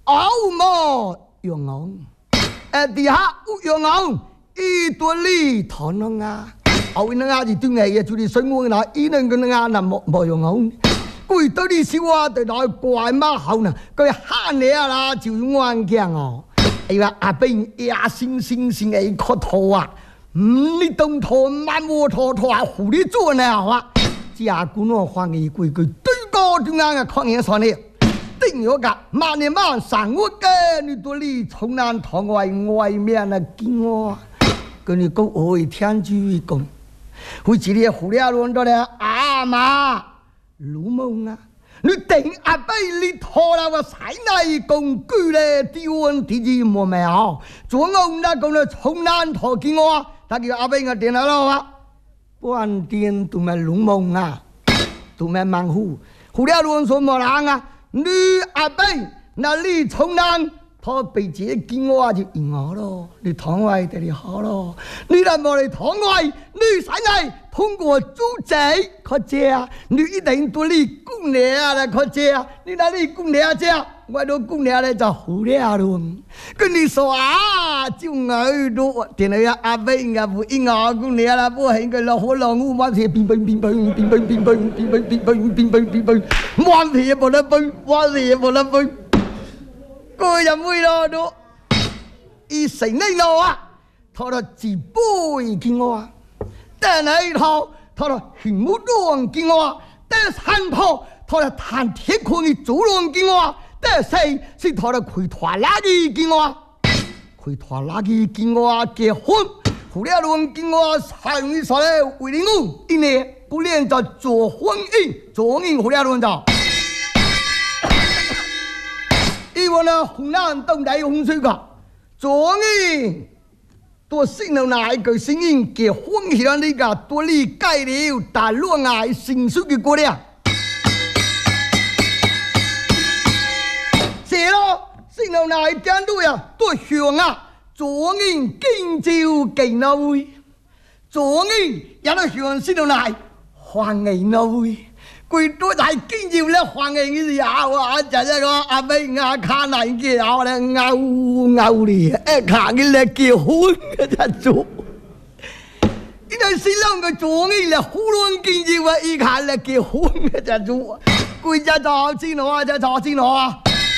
傲毛用昂，底下有用昂，一多里头能啊，后面啊就对眼就你水我那一能个啊那冇用昂，佢到你小啊对那怪马後呢，佢喊你啊啦就顽強哦，哎呀阿兵呀星星星哎磕頭啊，你動頭慢摩托托啊，狐狸做呢啊，家姑娘話你句句對高對啱嘅抗嘢上嚟。定有个马年马上我跟你多里从南塘外面那见我，跟你讲我天主讲，我今天胡了乱到了阿妈鲁梦啊，你定阿伯你拖了我才来工具嘞，低温低级莫没有，做我那讲了从南塘见我，他叫阿伯我电脑了啊，半天都没鲁梦啊，都没忙胡，胡了乱说莫人啊。你阿伯那你从南他被这见我就赢我咯，你堂外对你好咯，你那冇你堂外，你使嚟通過租仔佢借啊，你一定對你姑娘嚟佢借啊，你那你姑娘借，我到姑娘咧就好了luôn，跟你說啊，就我都點解阿伯我不應我姑娘啦，不係佢落好浪烏馬車變，萬皮冇得變，萬皮冇得變，佢就會咯都，一成呢路啊，他就自背見我啊，但係他就全部都見我啊，但三套他就彈鐵礦嘅主動見我啊。但是他的開拖拉機見我，開拖拉機見我結婚，後來論見我上一所咧為你我一年不連就做婚姻，做婚姻後來論就，因為呢湖南東大洪水個做婚姻，多新到那一個聲音結婚起來呢個多理解了大陸愛成熟嘅過嚟。寫咯，先到那一點都呀，都向啊，做人敬照敬那位，做人也都向先到那還人那位，佢都係敬照咧還人嘅時候啊，就一個阿妹阿卡嚟嘅時候咧，拗你，卡嘅咧結婚嘅就做，因為新郎嘅做人咧胡亂敬照啊，一卡咧結婚嘅就做，佢就做先咯啊，就做先咯啊。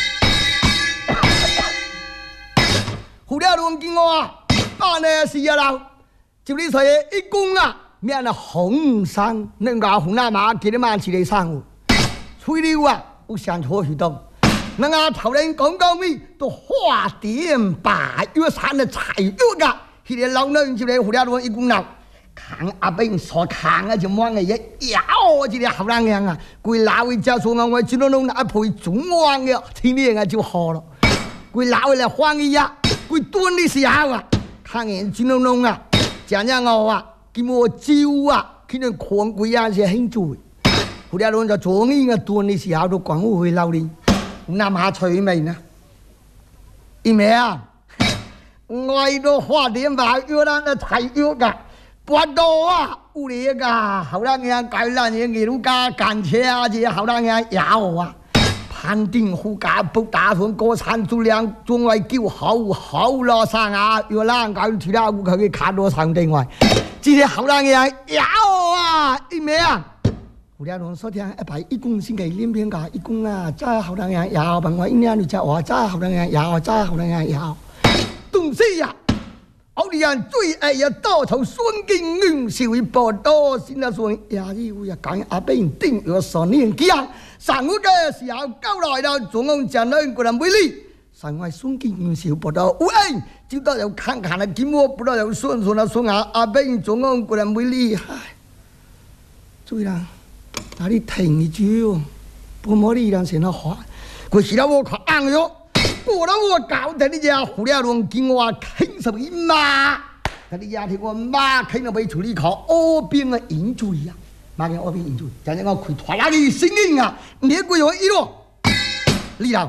胡了亂見我啊，辦呢事啊啦，就你說一公啊，面那紅山，那個紅那馬給你們起來上午，吹溜啊，不想錯許動，那個頭人講講咪都花點把月山的彩月啊，佢哋老人就嚟胡了亂一公鬧，看阿兵所看啊就望嘅嘢，呀哦，這啲好人樣啊，佢老一家說我只能弄那陪中王嘅，天天啊就好了，佢老嚟慌一呀。佢端的時候啊，看人轉弄弄啊，講講我啊，叫我招啊，佢哋狂鬼啊，是很做。後來我就做呢個端的時候都講我會嬲你，南下趣味呢？因為啊，我都花點把藥啦，那菜藥噶，不多啊，屋裏個後來人改啦，人嘅路家幹車啊，這後來人有啊。判定護家不打算過產數量，仲為叫好咯生啊！要啦，搞其他戶口嘅卡多上定外，這些好人嘅有啊，一咩啊？胡家龍說聽一排一公先嘅連篇㗎，一公啊，真係好人嘅有，問我一年你就話真係好人嘅有，真係好人嘅有。東西呀，我哋人最愛呀多頭孫經恩少一波多，先啦說呀，要呀講阿邊定要十年驚。上午嘅時候交來到總共講兩個人每年，上外孫經少不到，喂，就到有看看啦，見我不到有順啦順啊，阿邊總共個人每年，唉，注意啦，那你停一句哦，不冇你讓先啦話，佢時啦我靠硬咗，過啦我搞得你隻胡了亂見我傾什麼嘛，但你家聽我媽傾到俾處理考，我邊個引注意啊？馬嘅我邊研究，就係我開拖拉嘅聲音啊！你個有一路，呢度，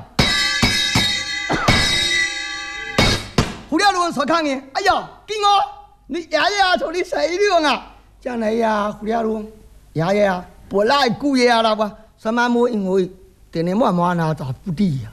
胡了亂所看嘅，哎呀，見我你爺爺從你死了啊！真係呀，胡了亂，爺爺啊，本來故爺啊啦喎，什麼冇因為，點點慢慢啊，就不地呀。